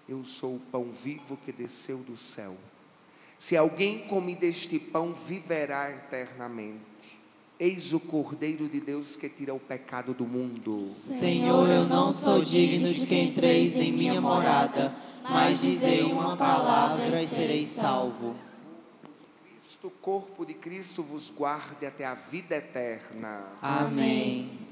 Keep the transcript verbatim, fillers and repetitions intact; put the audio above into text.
Eu sou o pão vivo que desceu do céu. Se alguém come deste pão, viverá eternamente. Eis o Cordeiro de Deus que tira o pecado do mundo. Senhor, eu não sou digno de que entreis em minha morada, mas dizei uma palavra e serei salvo. O corpo de Cristo vos guarde até a vida eterna. Amém.